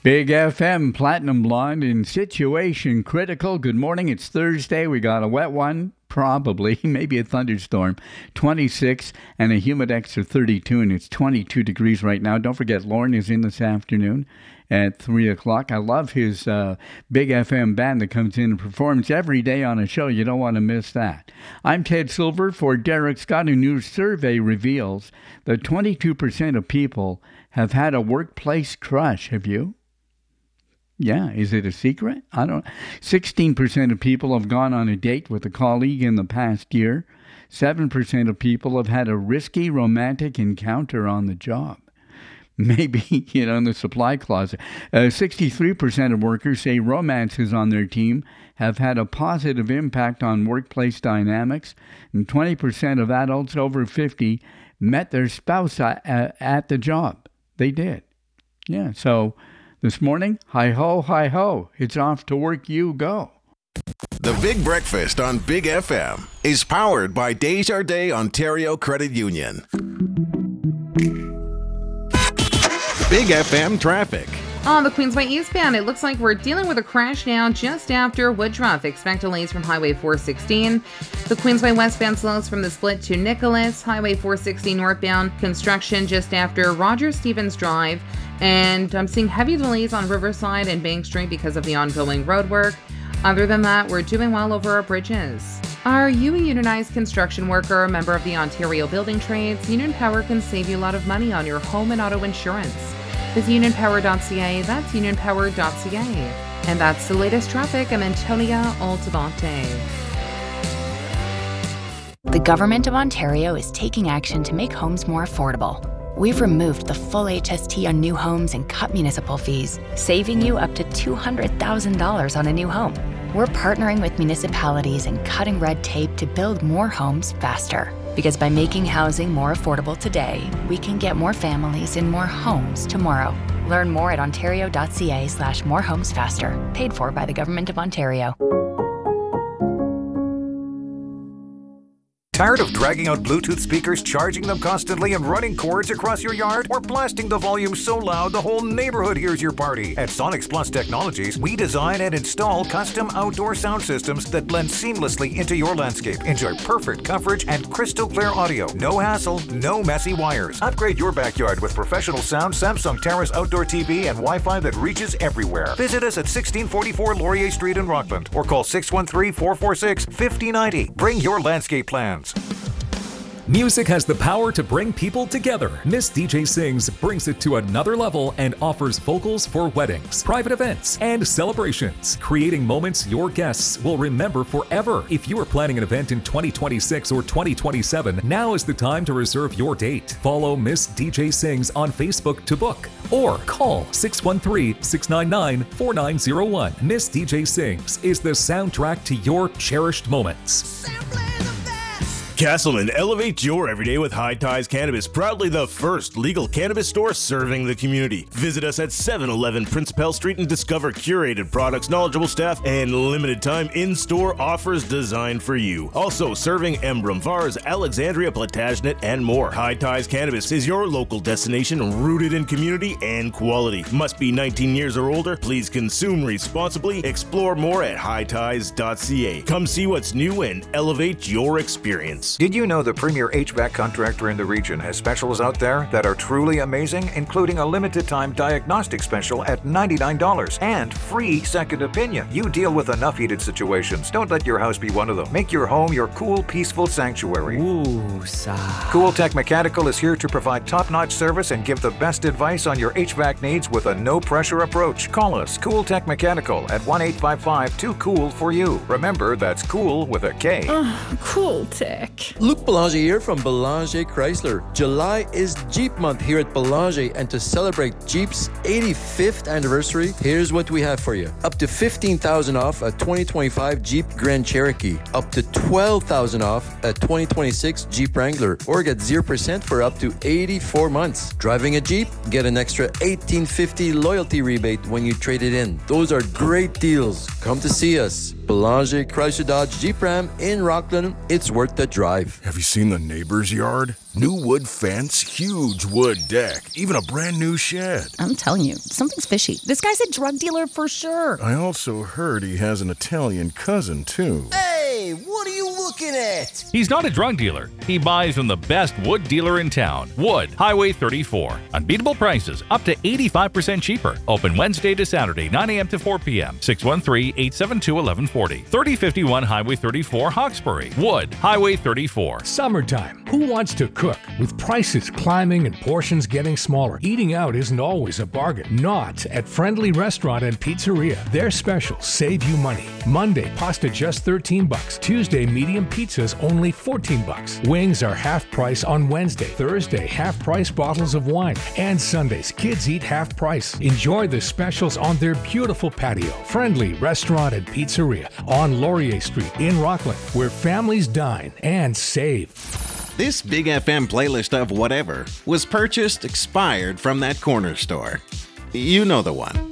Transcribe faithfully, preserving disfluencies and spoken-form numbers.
Big F M, Platinum Blonde in Situation Critical. Good morning. It's Thursday. We got a wet one, probably, maybe a thunderstorm. twenty-six and a humidex of thirty-two, and it's twenty-two degrees right now. Don't forget, Lauren is in this afternoon at three o'clock. I love his uh, Big F M band that comes in and performs every day on a show. You don't want to miss that. I'm Ted Silver for Derek Scott. A new survey reveals that twenty-two percent of people have had a workplace crush. Have you? Yeah, is it a secret? I don't. sixteen percent of people have gone on a date with a colleague in the past year. seven percent of people have had a risky romantic encounter on the job. Maybe, you know, in the supply closet. Uh, sixty-three percent of workers say romances on their team have had a positive impact on workplace dynamics. And twenty percent of adults over fifty met their spouse at, at the job. They did. Yeah, so this morning, hi-ho, hi-ho. It's off to work you go. The Big Breakfast on Big F M is powered by Desjardins Ontario Credit Union. Big F M traffic. On the Queensway eastbound, it looks like we're dealing with a crash now just after Woodruff. Expect delays from Highway four sixteen. The Queensway westbound slows from the split to Nicholas. Highway four sixteen northbound, construction just after Roger Stevens Drive. And I'm seeing heavy delays on Riverside and Bank Street because of the ongoing road work. Other than that, we're doing well over our bridges. Are you a unionized construction worker, a member of the Ontario Building Trades? Union Power can save you a lot of money on your home and auto insurance. Visit union power dot c a. That's union power dot c a. And that's the latest traffic. I'm Antonia Altavante. The Government of Ontario is taking action to make homes more affordable. We've removed the full H S T on new homes and cut municipal fees, saving you up to two hundred thousand dollars on a new home. We're partnering with municipalities and cutting red tape to build more homes faster. Because by making housing more affordable today, we can get more families in more homes tomorrow. Learn more at ontario dot c a slash more homes faster. Paid for by the Government of Ontario. Tired of dragging out Bluetooth speakers, charging them constantly, and running cords across your yard? Or blasting the volume so loud the whole neighborhood hears your party? At Sonics Plus Technologies, we design and install custom outdoor sound systems that blend seamlessly into your landscape. Enjoy perfect coverage and crystal clear audio. No hassle, no messy wires. Upgrade your backyard with professional sound, Samsung Terrace outdoor T V, and Wi-Fi that reaches everywhere. Visit us at sixteen forty-four Laurier Street in Rockland or call six one three, four four six, five zero nine zero. Bring your landscape plans. Music has the power to bring people together. Miss D J Sings brings it to another level and offers vocals for weddings, private events, and celebrations, creating moments your guests will remember forever. If you are planning an event in twenty twenty-six or twenty twenty-seven, now is the time to reserve your date. Follow Miss D J Sings on Facebook to book or call six one three, six nine nine, four nine zero one. Miss D J Sings is the soundtrack to your cherished moments. Castleman, elevate your everyday with High Ties Cannabis, proudly the first legal cannabis store serving the community. Visit us at seven eleven Prince Pell Street and discover curated products, knowledgeable staff, and limited time in-store offers designed for you. Also serving Emblem, Vars, Alexandria, Plantagenet, and more. High Ties Cannabis is your local destination rooted in community and quality. Must be nineteen years or older. Please consume responsibly. Explore more at high ties dot c a. Come see what's new and elevate your experience. Did you know the premier H V A C contractor in the region has specials out there that are truly amazing, including a limited time diagnostic special at ninety-nine dollars and free second opinion? You deal with enough heated situations. Don't let your house be one of them. Make your home your cool, peaceful sanctuary. Ooh, sigh. Cool Tech Mechanical is here to provide top-notch service and give the best advice on your H V A C needs with a no-pressure approach. Call us, Cool Tech Mechanical, at one eight five five, two cool for you. Remember, that's cool with a K. Uh, Cool Tech. Luc Belanger here from Belanger Chrysler. July is Jeep month here at Belanger, and to celebrate Jeep's eighty-fifth anniversary, here's what we have for you. Up to fifteen thousand dollars off a twenty twenty-five Jeep Grand Cherokee. Up to twelve thousand dollars off a twenty twenty-six Jeep Wrangler. Or get zero percent for up to eighty-four months. Driving a Jeep? Get an extra eighteen fifty loyalty rebate when you trade it in. Those are great deals. Come to see us. Belanger Chrysler Dodge Jeep Ram in Rockland. It's worth the drive. drive. Have you seen the neighbor's yard? New wood fence, huge wood deck, even a brand new shed. I'm telling you, something's fishy. This guy's a drug dealer for sure. I also heard he has an Italian cousin, too. Hey, what are you looking at? He's not a drug dealer. He buys from the best wood dealer in town, Wood, Highway thirty-four. Unbeatable prices, up to eighty-five percent cheaper. Open Wednesday to Saturday, nine a.m. to four p.m. six one three, eight seven two, one one four zero. thirty fifty-one Highway thirty-four, Hawkesbury. Wood, Highway thirty-four. Summertime. Who wants to cook? With prices climbing and portions getting smaller, eating out isn't always a bargain. Not at Friendly Restaurant and Pizzeria. Their specials save you money. Monday, pasta just thirteen bucks. Tuesday, medium pizzas only fourteen bucks. Wings are half price on Wednesday. Thursday, half price bottles of wine. And Sundays, kids eat half price. Enjoy the specials on their beautiful patio. Friendly Restaurant and Pizzeria on Laurier Street in Rockland, where families dine and save. This Big F M playlist of whatever was purchased expired from that corner store. You know the one.